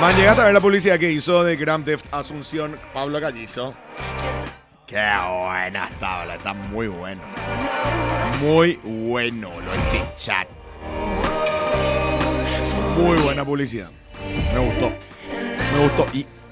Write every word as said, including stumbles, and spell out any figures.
Man, llegaste a ver la publicidad que hizo de Grand Theft Asunción Pablo Gallizo. Qué buena está, ¿verdad? Está muy bueno. Muy bueno lo de chat. Muy buena publicidad. Me gustó. Me gustó. Y